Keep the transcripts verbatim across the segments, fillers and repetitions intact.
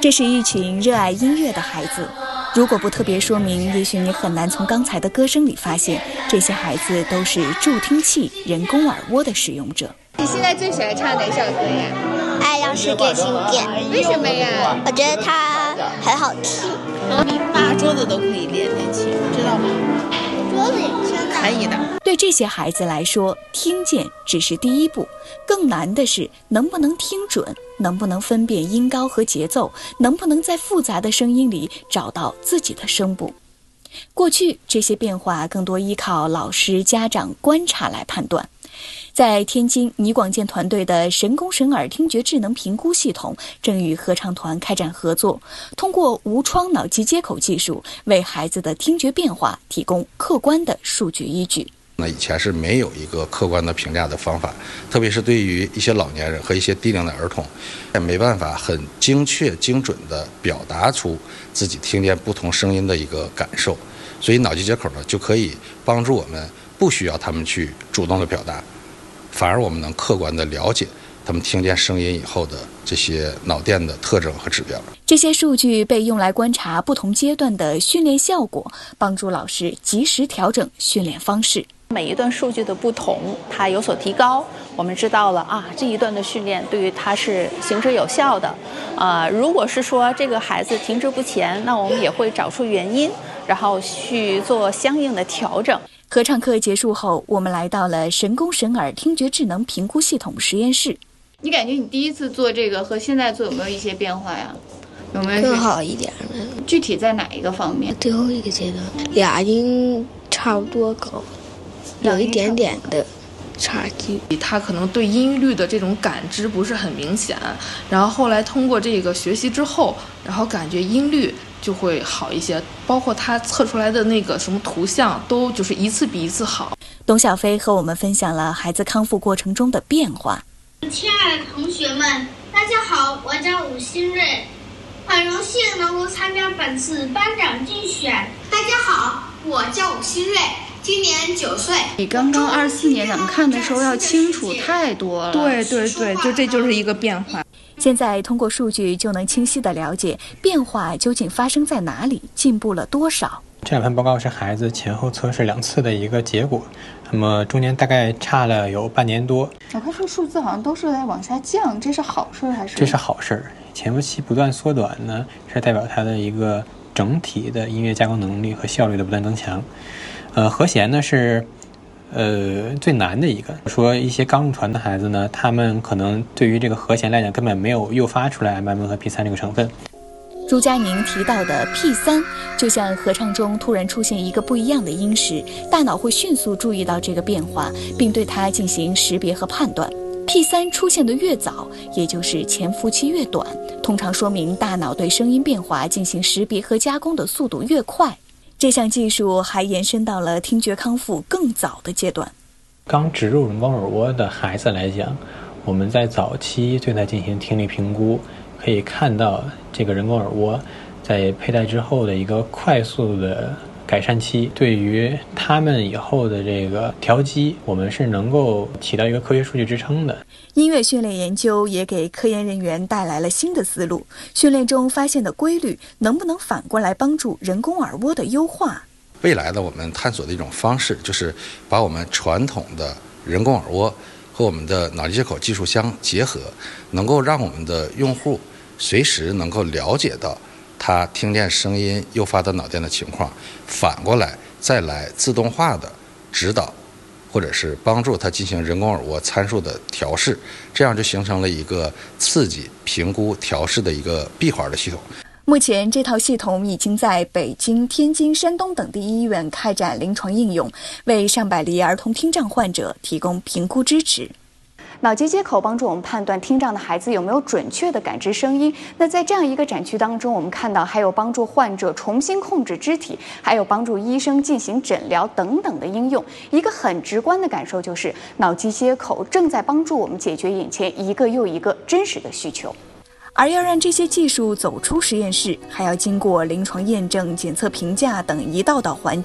这是一群热爱音乐的孩子，如果不特别说明，也许你很难从刚才的歌声里发现，这些孩子都是助听器人工耳蜗的使用者。 你现在最喜欢唱哪首歌呀？ 爱让世界听见。 为什么呀？ 我觉得它很好听。 你八桌子都可以练练琴，知道吗？ 桌子也真的可以的。 对这些孩子来说，听见只是第一步，更难的是能不能听准，能不能分辨音高和节奏，能不能在复杂的声音里找到自己的声部。过去这些变化更多依靠老师、家长观察来判断。在天津倪广建团队的神工神耳听觉智能评估系统正与合唱团开展合作，通过无窗脑机接口技术，为孩子的听觉变化提供客观的数据依据。 那以前是没有一个客观的评价的方法，特别是对于一些老年人和一些低龄的儿童，也没办法很精确精准地表达出自己听见不同声音的一个感受。所以脑机接口呢，就可以帮助我们不需要他们去主动的表达，反而我们能客观地了解他们听见声音以后的这些脑电的特征和指标。 这些数据被用来观察不同阶段的训练效果，帮助老师及时调整训练方式。 每一段数据的不同，它有所提高，我们知道了啊，这一段的训练对于它是行之有效的。呃，如果是说这个孩子停滞不前，那我们也会找出原因，然后去做相应的调整。 合唱课结束后，我们来到了神工神耳听觉智能评估系统实验室。 你感觉你第一次做这个和现在做有没有一些变化呀？有没有更好一点呢？ 具体在哪一个方面？ 最后一个阶段，俩音差不多高，有一点点的差距。 他可能对音律的这种感知不是很明显，然后后来通过这个学习之后，然后感觉音律就会好一些，包括他测出来的那个什么图像都就是一次比一次好。 董小飞和我们分享了孩子康复过程中的变化。 亲爱的同学们，大家好，我叫武新瑞，很荣幸能够参加本次班长竞选。大家好，我叫武新瑞，今年九岁。 比刚刚二四年咱们看的时候要清楚太多了。 对对对，就这就是一个变化。 现在通过数据就能清晰地了解变化究竟发生在哪里，进步了多少。 这两份报告是孩子前后测试两次的一个结果，那么中间大概差了有半年多。 我看这数字好像都是在往下降，这是好事还是？ 这是好事，潜伏期不断缩短呢，是代表它的一个整体的音乐加工能力和效率的不断增强。呃，和弦呢是呃最难的一个。说一些刚入团的孩子呢，他们可能对于这个和弦来讲根本没有诱发出来 M M 和 P 三 这个成分。 朱佳宁提到的 P 三，就像合唱中突然出现一个不一样的音时，大脑会迅速注意到这个变化，并对它进行识别和判断。P 三 出现的越早，也就是潜伏期越短，通常说明大脑对声音变化进行识别和加工的速度越快。这项技术还延伸到了听觉康复更早的阶段。 刚植入人工耳蜗的孩子来讲，我们在早期对他进行听力评估，可以看到这个人工耳蜗在佩戴之后的一个快速的改善期，对于他们以后的这个调机，我们是能够起到一个科学数据支撑的。 音乐训练研究也给科研人员带来了新的思路，训练中发现的规律能不能反过来帮助人工耳蜗的优化？ 未来的我们探索的一种方式，就是把我们传统的人工耳蜗和我们的脑机接口技术相结合，能够让我们的用户随时能够了解到他听见声音诱发的脑电的情况，反过来再来自动化的指导，或者是帮助他进行人工耳蜗参数的调试，这样就形成了一个刺激、评估、调试的一个闭环的系统。 目前这套系统已经在北京、天津、山东等地医院开展临床应用，为上百例儿童听障患者提供评估支持。脑机接口帮助我们判断听障的孩子有没有准确的感知声音。那在这样一个展区当中，我们看到还有帮助患者重新控制肢体，还有帮助医生进行诊疗等等的应用。一个很直观的感受就是，脑机接口正在帮助我们解决眼前一个又一个真实的需求。而要让这些技术走出实验室，还要经过临床验证、检测评价等一道道环节。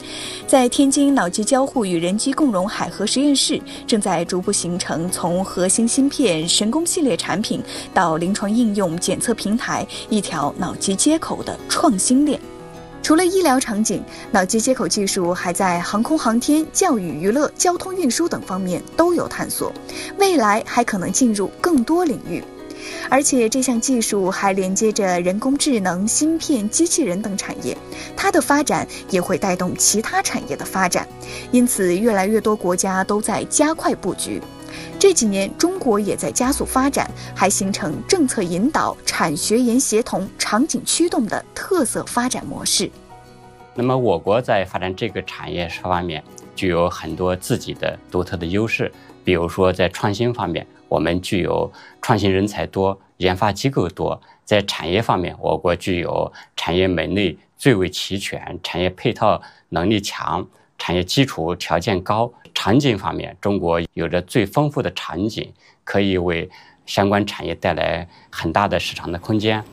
在天津脑机交互与人机共融海河实验室，正在逐步形成从核心芯片、神功系列产品到临床应用检测平台一条脑机接口的创新链。除了医疗场景，脑机接口技术还在航空航天、教育娱乐、交通运输等方面都有探索，未来还可能进入更多领域。而且这项技术还连接着人工智能、芯片、机器人等产业，它的发展也会带动其他产业的发展，因此越来越多国家都在加快布局。这几年中国也在加速发展，还形成政策引导、产学研协同、场景驱动的特色发展模式。 那么我国在发展这个产业方面具有很多自己的独特的优势，比如说在创新方面，我们具有创新人才多，研发机构多；在产业方面，我国具有产业门类最为齐全，产业配套能力强，产业基础条件高。场景方面，中国有着最丰富的场景，可以为相关产业带来很大的市场的空间。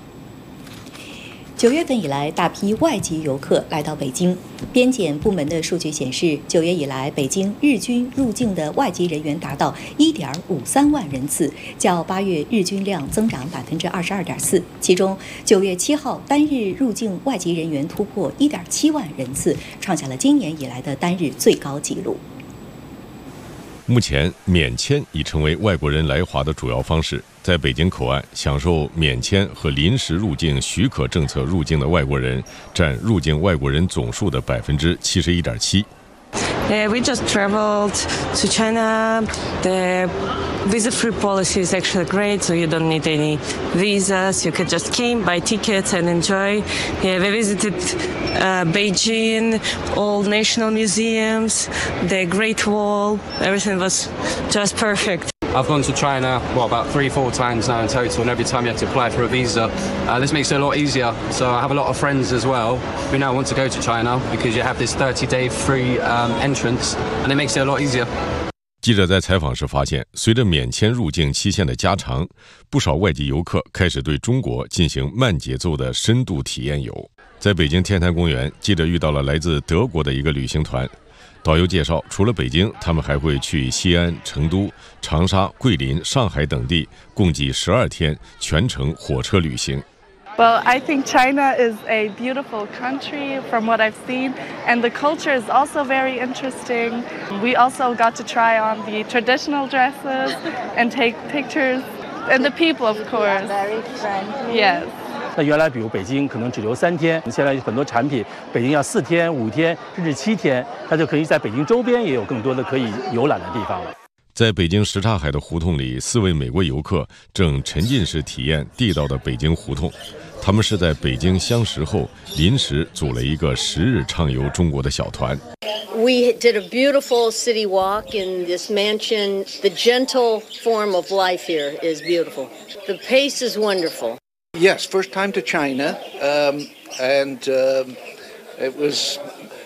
九月份以来，大批外籍游客来到北京。边检部门的数据显示，九月以来，北京日均入境的外籍人员达到一点五三万人次，较八月日均量增长百分之二十二点四。其中，九月七号单日入境外籍人员突破一点七万人次，创下了今年以来的单日最高纪录。 目前，免签已成为外国人来华的主要方式。在北京口岸享受免签和临时入境许可政策入境的外国人，占入境外国人总数的百分之七十一点七。 Uh, we just traveled to China. The visa-free policy is actually great, so you don't need any visas. You can just came, buy tickets, and enjoy. Yeah, we visited uh, Beijing, all national museums, the Great Wall. Everything was just perfect. I've gone to China, what, about three, four times now in total, and every time you have to apply for a visa. Uh, this makes it a lot easier. So I have a lot of friends as well who now want to go to China because you have this thirty-day free um, entrance, and it makes it a lot easier. 记者在采访时发现，随着免签入境期限的加长，不少外籍游客开始对中国进行慢节奏的深度体验游。在北京天坛公园，记者遇到了来自德国的一个旅行团。导游介绍，除了北京，他们还会去西安、成都、长沙、桂林、上海等地，共计十二天，全程火车旅行。 Well, I think China is a beautiful country from what I've seen, and the culture is also very interesting. We also got to try on the traditional dresses and take pictures, and the people, of course. Very friendly. Yes. 那原来比如北京可能只留三天，现在很多产品北京要四天、五天甚至七天，它就可以在北京周边也有更多的可以游览的地方了。 在北京什刹海的胡同里，四位美国游客正沉浸式体验地道的北京胡同。他们是在北京相识后临时组了一个十日畅游中国的小团。 We did a beautiful city walk in this mansion. The gentle form of life here is beautiful. The pace is wonderful. Yes, first time to China, um, and um, it was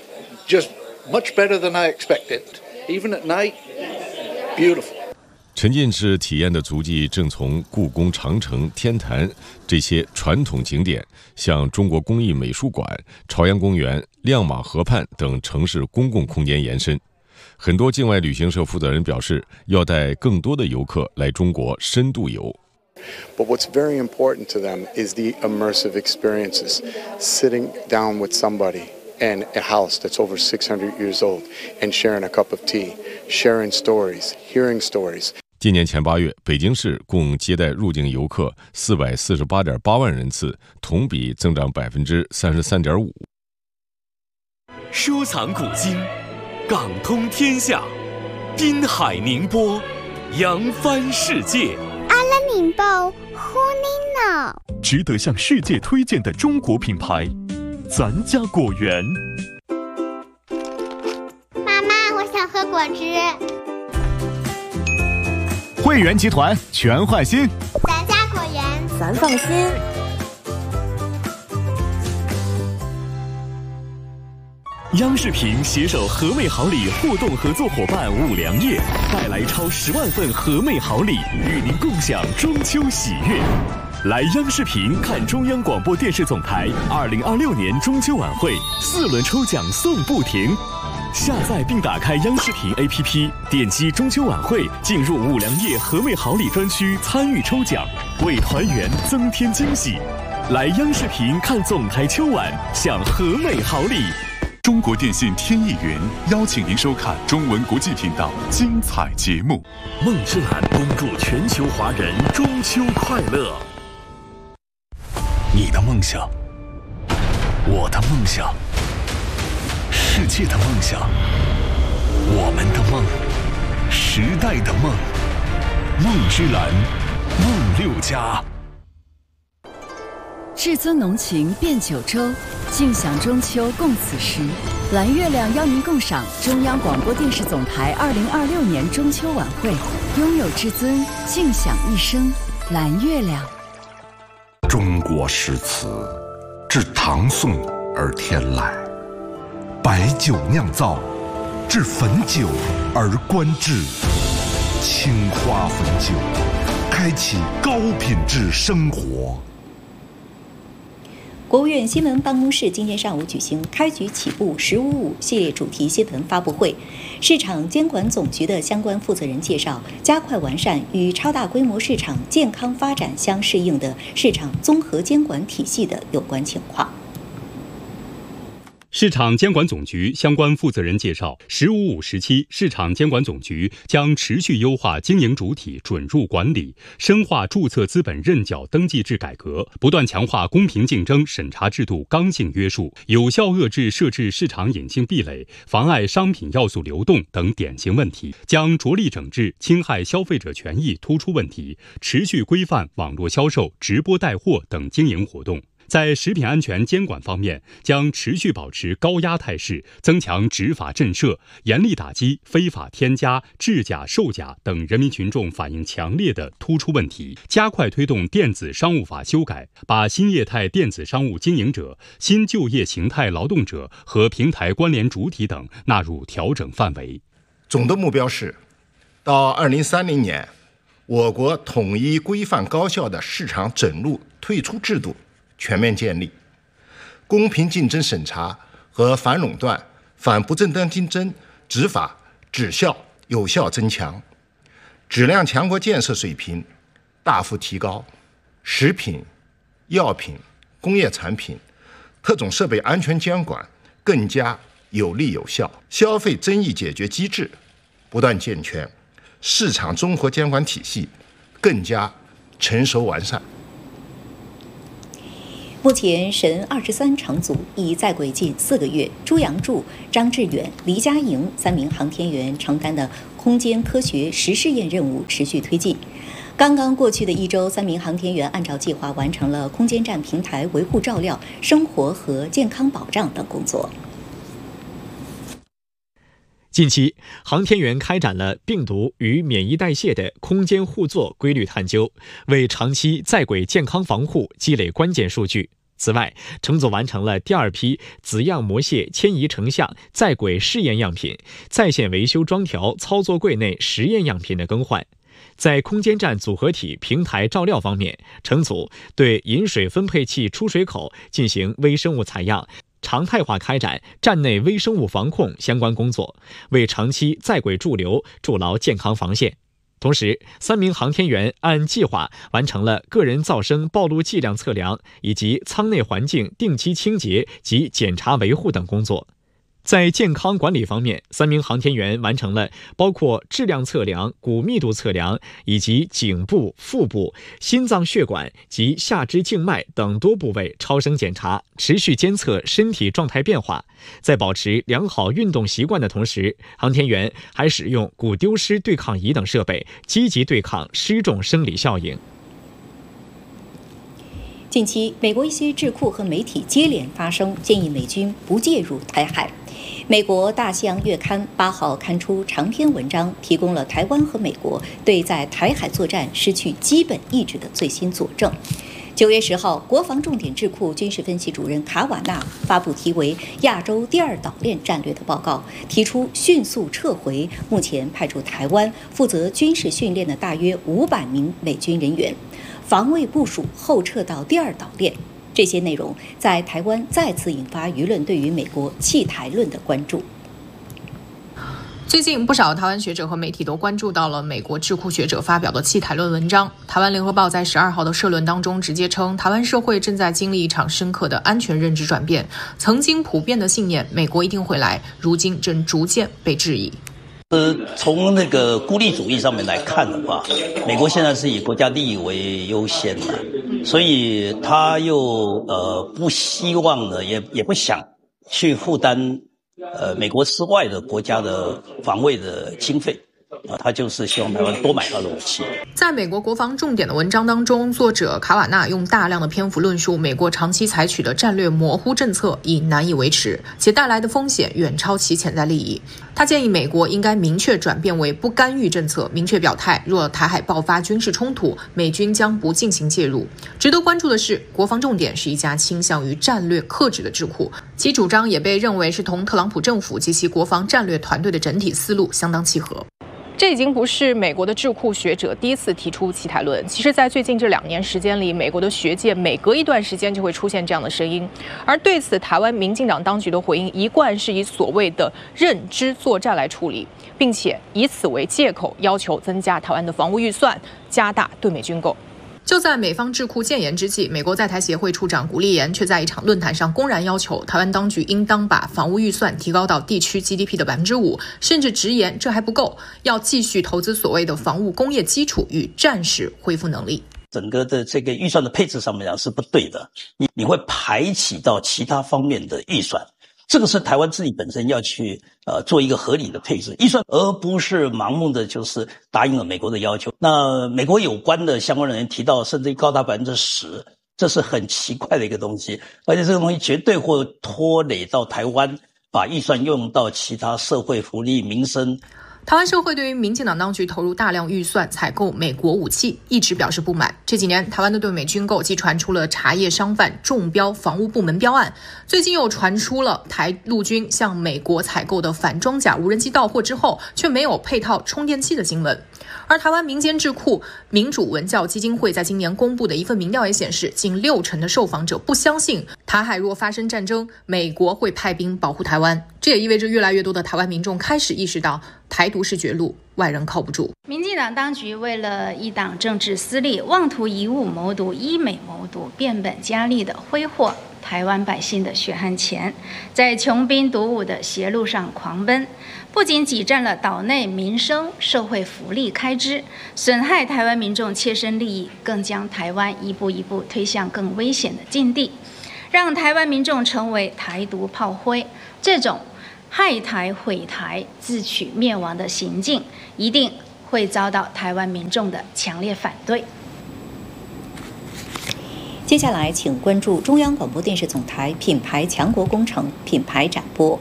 just much better than I expected. Even at night, beautiful. 沉浸式体验的足迹正从故宫、长城、天坛这些传统景点，向中国工艺美术馆、朝阳公园、亮马河畔等城市公共空间延伸。很多境外旅行社负责人表示，要带更多的游客来中国深度游。 But what's very important to them is the immersive experiences, sitting down with somebody in a house that's over six hundred years old and sharing a cup of tea, sharing stories, hearing stories. 今年前八月，北京市共接待入境游客四百四十八点八万人次，同比增长百分之三十三点五。 收藏古今，港通天下，滨海宁波，扬帆世界。 阿拉宁报呼尼脑， 值得向世界推荐的中国品牌，咱家果园。 妈妈，我想喝果汁。 汇源集团全换新， 咱家果园， 咱放心。 央视频携手和美好礼互动合作伙伴五粮液，带来超十万份和美好礼，与您共享中秋喜悦。 来央视频看中央广播电视总台二零二六年中秋晚会，四轮抽奖送不停。下载并打开央视频 A P P， 点击中秋晚会，进入五粮液和美好礼专区参与抽奖，为团圆增添惊喜。来央视频看总台秋晚，享和美好礼。 中国电信天翼云邀请您收看中文国际频道精彩节目。 梦之蓝恭祝全球华人中秋快乐。 你的梦想，我的梦想，世界的梦想，我们的梦，时代的梦。梦之蓝，梦六家。 至尊浓情变九州，尽享中秋共此时。蓝月亮邀您共赏中央广播电视总台二零二六年中秋晚会，拥有至尊，尽享一生。蓝月亮。 中国诗词，至唐宋而天籁；白酒酿造，至汾酒而观致。青花汾酒，开启高品质生活。 国务院新闻办公室今天上午举行开局起步“十五五”系列主题新闻发布会，市场监管总局的相关负责人介绍，加快完善与超大规模市场健康发展相适应的市场综合监管体系的有关情况。 市场监管总局相关负责人介绍，“十五五”时期，市场监管总局将持续优化经营主体准入管理，深化注册资本认缴登记制改革，不断强化公平竞争审查制度刚性约束，有效遏制设置市场隐性壁垒、妨碍商品要素流动等典型问题，将着力整治侵害消费者权益突出问题，持续规范网络销售、直播带货等经营活动。在食品安全监管方面，将持续保持高压态势，增强执法震慑，严厉打击非法添加、制假、售假等人民群众反映强烈的突出问题，加快推动电子商务法修改，把新业态电子商务经营者、新就业形态劳动者和平台关联主体等纳入调整范围。 总的目标是，到二零三零年，我国统一规范高效的市场准入退出制度全面建立，公平竞争审查和反垄断、反不正当竞争执法质效有效增强，质量强国建设水平大幅提高，食品、药品、工业产品、特种设备安全监管更加有力有效，消费争议解决机制不断健全，市场综合监管体系更加成熟完善。 目前，神二十三乘组已在轨近四个月，朱杨柱、张志远、黎佳莹三名航天员承担的空间科学实试验任务持续推进。刚刚过去的一周，三名航天员按照计划完成了空间站平台维护照料、生活和健康保障等工作。 近期，航天员开展了病毒与免疫代谢的空间互作规律探究，为长期在轨健康防护积累关键数据。此外，乘组完成了第二批子样膜蟹迁移成像在轨试验样品、在线维修装调操作柜内实验样品的更换。在空间站组合体平台照料方面，乘组对饮水分配器出水口进行微生物采样，常态化开展站内微生物防控相关工作，为长期在轨驻留筑牢健康防线。同时，三名航天员按计划完成了个人噪声暴露剂量测量以及舱内环境定期清洁及检查维护等工作。在健康管理方面，三名航天员完成了包括质量测量、骨密度测量以及颈部、腹部、心脏血管及下肢静脉等多部位超声检查，持续监测身体状态变化。在保持良好运动习惯的同时，航天员还使用骨丢失对抗仪等设备，积极对抗失重生理效应。 近期，美国一些智库和媒体接连发声，建议美军不介入台海。美国《大西洋月刊》八号刊出长篇文章，提供了台湾和美国对在台海作战失去基本意志的最新佐证。九月十号，国防重点智库军事分析主任卡瓦纳发布题为《亚洲第二岛链战略》的报告，提出迅速撤回目前派驻台湾负责军事训练的大约五百名美军人员。 防卫部署后撤到第二岛链。这些内容在台湾再次引发舆论对于美国弃台论的关注。 最近，不少台湾学者和媒体都关注到了美国智库学者发表的弃台论文章。台湾联合报在十二号的社论当中直接称，台湾社会正在经历一场深刻的安全认知转变，曾经普遍的信念美国一定会来，如今正逐渐被质疑。 呃，从那个孤立主义上面来看的话，美国现在是以国家利益为优先的，所以他又呃不希望呢，也也不想去负担呃美国之外的国家的防卫的经费。啊，他就是希望台湾多买他的武器。 在美国国防重点的文章当中，作者卡瓦纳用大量的篇幅论述美国长期采取的战略模糊政策已难以维持，且带来的风险远超其潜在利益。他建议美国应该明确转变为不干预政策，明确表态，若台海爆发军事冲突，美军将不进行介入。值得关注的是，国防重点是一家倾向于战略克制的智库，其主张也被认为是同特朗普政府及其国防战略团队的整体思路相当契合。这已经不是美国的智库学者第一次提出弃台论。其实，在最近这两年时间里，美国的学界每隔一段时间就会出现这样的声音。而对此，台湾民进党当局的回应一贯是以所谓的认知作战来处理，并且以此为借口要求增加台湾的防务预算，加大对美军购。就在美方智库建言之际，美国在台协会处长古立言却在一场论坛上公然要求台湾当局应当把防务预算提高到地区 G D P 的百分之五，甚至直言这还不够，要继续投资所谓的防务工业基础与战时恢复能力。 整个的这个预算的配置上面讲是不对的，你你会排挤到其他方面的预算。这个是台湾自己本身要去呃做一个合理的配置预算，而不是盲目的就是答应了美国的要求。那美国有关的相关人员提到，甚至高达百分之十，这是很奇怪的一个东西，而且这个东西绝对会拖累到台湾，把预算用到其他社会福利、民生。 台湾社会对于民进党当局投入大量预算采购美国武器一直表示不满。这几年，台湾的对美军购既传出了茶叶商贩中标防务部门标案，最近又传出了台陆军向美国采购的反装甲无人机到货之后，却没有配套充电器的新闻。而台湾民间智库民主文教基金会在今年公布的一份民调也显示，近六成的受访者不相信台海若发生战争，美国会派兵保护台湾。这也意味着越来越多的台湾民众开始意识到，台独是绝路，外人靠不住。 民进党当局为了一党政治私利，妄图以武谋独、以美谋独，变本加厉地挥霍台湾百姓的血汗钱，在穷兵黩武的邪路上狂奔，不仅挤占了岛内民生、社会福利开支，损害台湾民众切身利益，更将台湾一步一步推向更危险的境地，让台湾民众成为台独炮灰。这种害台毁台、自取灭亡的行径，一定会遭到台湾民众的强烈反对。 接下来，请关注中央广播电视总台品牌强国工程品牌展播。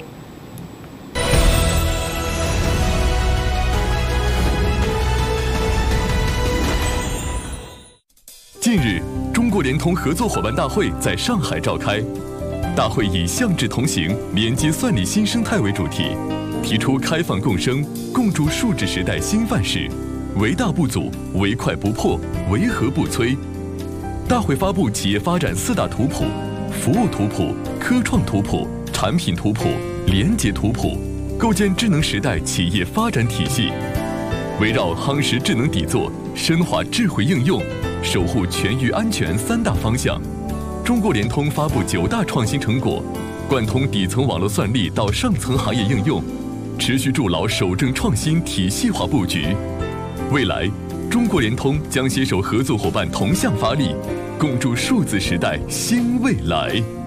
近日，中国联通合作伙伴大会在上海召开。大会以向志同行、连接算力新生态为主题，提出开放共生、共筑数字时代新范式，唯大不阻，唯快不破，唯和不摧。大会发布企业发展四大图谱：服务图谱、科创图谱、产品图谱、连结图谱，构建智能时代企业发展体系。围绕夯实智能底座、深化智慧应用、守护全域安全三大方向，中国联通发布九大创新成果，贯通底层网络算力到上层行业应用，持续筑牢守正创新体系化布局。未来，中国联通将携手合作伙伴同向发力，共筑数字时代新未来。